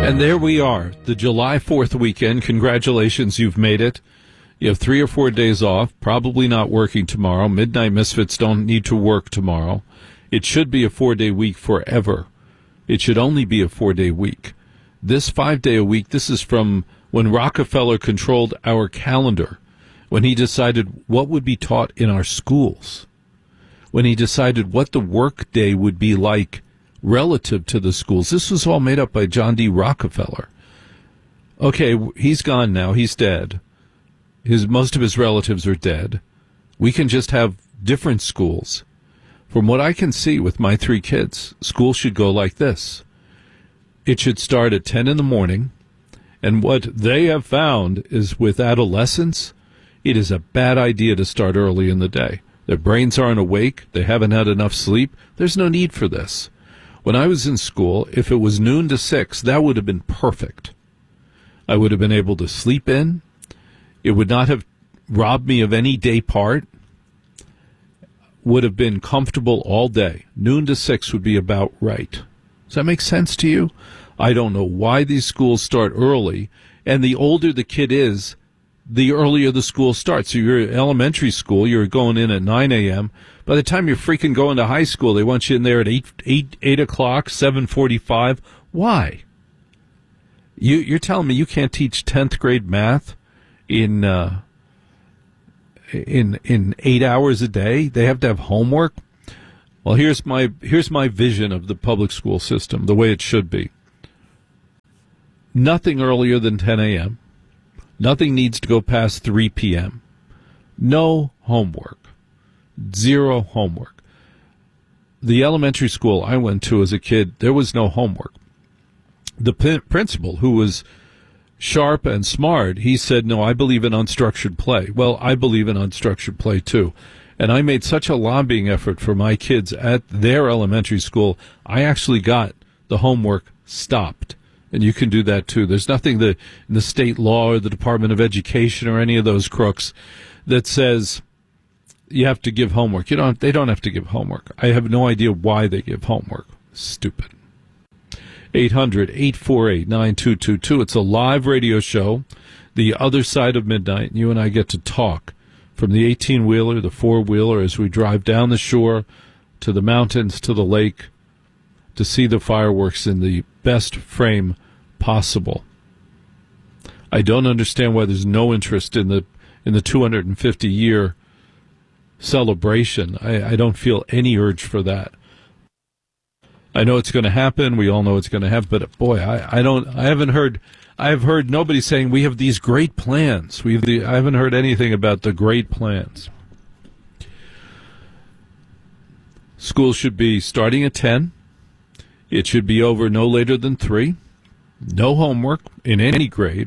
And there we are, the July 4th weekend. Congratulations, you've made it. You have 3 or 4 days off, probably not working tomorrow. Midnight Misfits don't need to work tomorrow. It should be a 4-day week forever. It should only be a 4-day week. This 5-day-a-week, this is from when Rockefeller controlled our calendar, when he decided what would be taught in our schools, when he decided what the work day would be like relative to the schools. This was all made up by John D. Rockefeller. Okay, he's gone now. He's dead. Most of his relatives are dead. We can just have different schools. From what I can see with my 3 kids, school should go like this. It should start at 10 in the morning, and what they have found is with adolescents, it is a bad idea to start early in the day. Their brains aren't awake. They haven't had enough sleep. There's no need for this. When I was in school, if it was noon to 6, that would have been perfect. I would have been able to sleep in. It would not have robbed me of any day part. Would have been comfortable all day. Noon to 6 would be about right. Does that make sense to you? I don't know why these schools start early, and the older the kid is, the earlier the school starts. So you're in elementary school, you're going in at 9 a.m., by the time you're freaking going to high school, they want you in there at 8 o'clock, 7:45. Why? You're telling me you can't teach 10th grade math in 8 hours a day? They have to have homework? Well, here's my vision of the public school system, the way it should be. Nothing earlier than 10 a.m. Nothing needs to go past 3 p.m. No homework. 0 homework. The elementary school I went to as a kid, there was no homework. The principal, who was sharp and smart, he said, no, I believe in unstructured play. Well, I believe in unstructured play, too. And I made such a lobbying effort for my kids at their elementary school, I actually got the homework stopped. And you can do that, too. There's nothing in the state law or the Department of Education or any of those crooks that says you have to give homework. They don't have to give homework. I have no idea why they give homework. Stupid. 800-848-9222. It's a live radio show, The Other Side of Midnight. You and I get to talk from the 18-wheeler, the 4-wheeler, as we drive down the shore to the mountains, to the lake, to see the fireworks in the best frame possible. I don't understand why there's no interest in the 250-year celebration. I don't feel any urge for that. I know it's going to happen. We all know it's going to happen. But boy, I haven't heard. I've heard nobody saying we have these great plans. I haven't heard anything about the great plans. School should be starting at 10. It should be over no later than 3. No homework in any grade.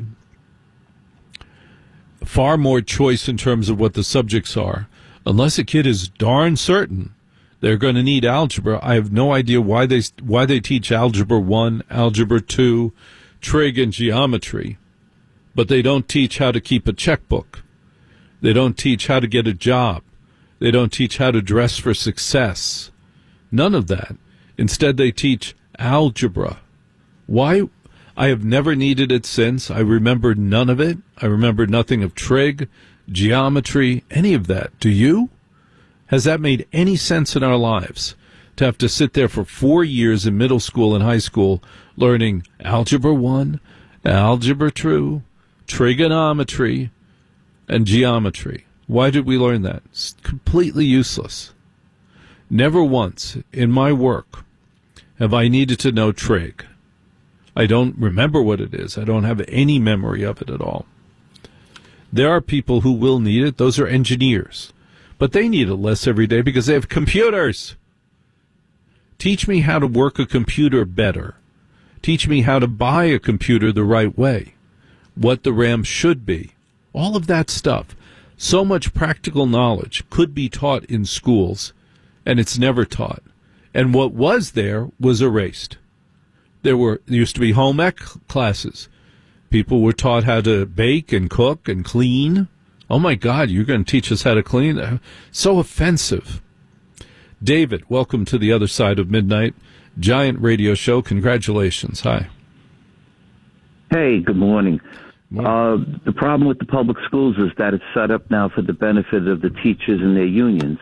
Far more choice in terms of what the subjects are. Unless a kid is darn certain they're going to need algebra, I have no idea why they teach Algebra 1, Algebra 2, trig, and geometry. But they don't teach how to keep a checkbook. They don't teach how to get a job. They don't teach how to dress for success. None of that. Instead, they teach algebra. Why? I have never needed it since. I remember none of it. I remember nothing of trig, geometry, any of that. Do you? Has that made any sense in our lives? To have to sit there for 4 years in middle school and high school learning Algebra 1, Algebra 2, trigonometry, and geometry. Why did we learn that? It's completely useless. Never once in my work have I needed to know trig. I don't remember what it is. I don't have any memory of it at all. There are people who will need it. Those are engineers. But they need it less every day because they have computers. Teach me how to work a computer better. Teach me how to buy a computer the right way. What the RAM should be. All of that stuff. So much practical knowledge could be taught in schools, and it's never taught. And what was there was erased. There used to be home ec classes. People were taught how to bake and cook and clean. Oh, my God, you're going to teach us how to clean? So offensive. David, welcome to the other side of midnight. Giant radio show. Congratulations. Hi. Hey, good morning. Well, The problem with the public schools is that it's set up now for the benefit of the teachers and their unions.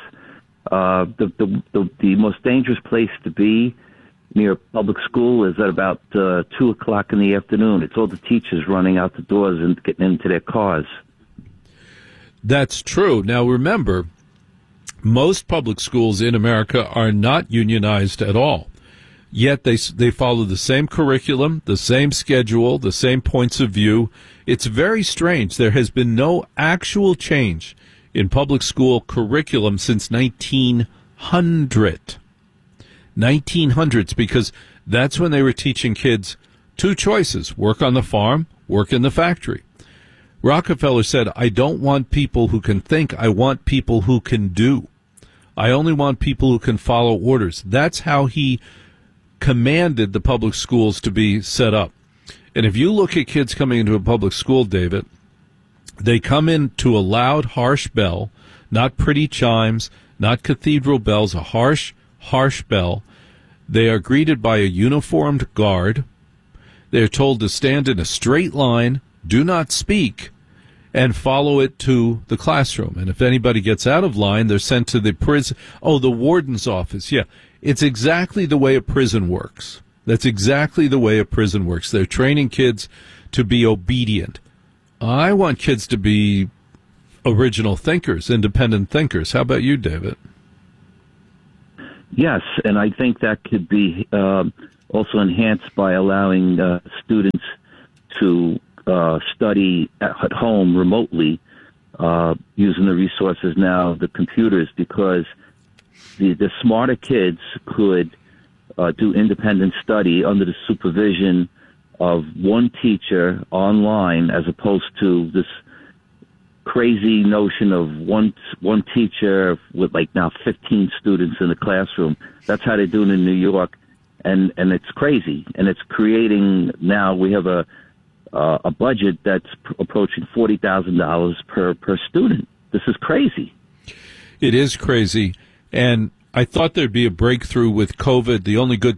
The most dangerous place to be near a public school is at about 2 o'clock in the afternoon. It's all the teachers running out the doors and getting into their cars. that's true. Now, remember, most public schools in America are not unionized at all. Yet they follow the same curriculum, the same schedule, the same points of view. It's very strange. There has been no actual change in public school curriculum since 1900. 1900s, because that's when they were teaching kids two choices: work on the farm, work in the factory. Rockefeller said, I don't want people who can think, I want people who can do. I only want people who can follow orders. That's how he commanded the public schools to be set up. And if you look at kids coming into a public school, David, they come in to a loud, harsh bell, not pretty chimes, not cathedral bells, a harsh, harsh bell. They are greeted by a uniformed guard. They are told to stand in a straight line, do not speak, and follow it to the classroom. And if anybody gets out of line, they're sent to the prison. Oh, the warden's office. Yeah, it's exactly the way a prison works. That's exactly the way a prison works. They're training kids to be obedient. I want kids to be original thinkers, independent thinkers. How about you, David? Yes, and I think that could be also enhanced by allowing students to study at home remotely using the resources now, the computers, because the smarter kids could do independent study under the supervision of one teacher online, as opposed to this crazy notion of one teacher with like now 15 students in the classroom. That's how they do it in New York, and it's crazy, and it's creating, now we have a budget that's approaching $40,000 per student. This is crazy. It is crazy, and I thought there'd be a breakthrough with COVID. The only good